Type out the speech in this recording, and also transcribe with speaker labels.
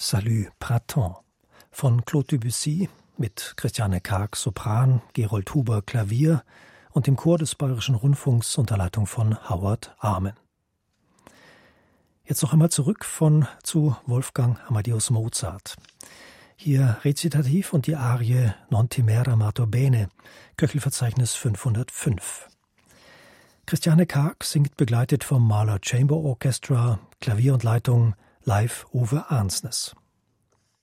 Speaker 1: Salut Printemps von Claude Debussy mit Christiane Karg Sopran, Gerold Huber Klavier und dem Chor des Bayerischen Rundfunks unter Leitung von Howard Armen. Jetzt noch einmal zurück zu Wolfgang Amadeus Mozart. Hier Rezitativ und die Arie Non timere amato bene, Köchelverzeichnis 505. Christiane Karg singt begleitet vom Mahler Chamber Orchestra, Klavier und Leitung Leif Ove Arnsnes.